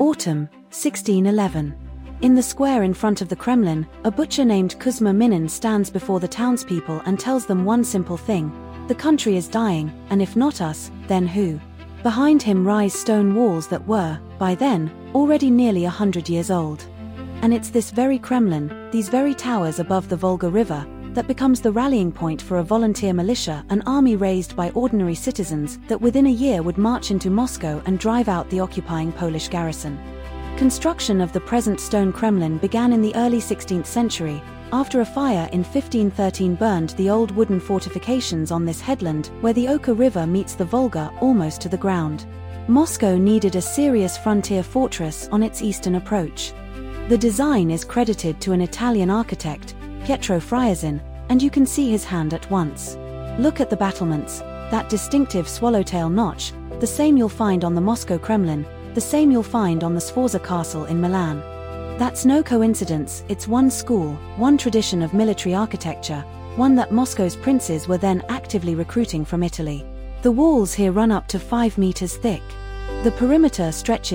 Autumn, 1611. In the square in front of the Kremlin, a butcher named Kuzma Minin stands before the townspeople and tells them one simple thing: the country is dying, and if not us, then who? Behind him rise stone walls that were, by then, already nearly 100 years old. And it's this very Kremlin, these very towers above the Volga River, that becomes the rallying point for a volunteer militia, an army raised by ordinary citizens that within a year would march into Moscow and drive out the occupying Polish garrison. Construction of the present stone Kremlin began in the early 16th century, after a fire in 1513 burned the old wooden fortifications on this headland where the Oka River meets the Volga almost to the ground. Moscow needed a serious frontier fortress on its eastern approach. The design is credited to an Italian architect, Pietro Friazin, and you can see his hand at once. Look at the battlements, that distinctive swallowtail notch, the same you'll find on the Moscow Kremlin, the same you'll find on the Sforza Castle in Milan. That's no coincidence, it's one school, one tradition of military architecture, one that Moscow's princes were then actively recruiting from Italy. The walls here run up to 5 meters thick. The perimeter stretches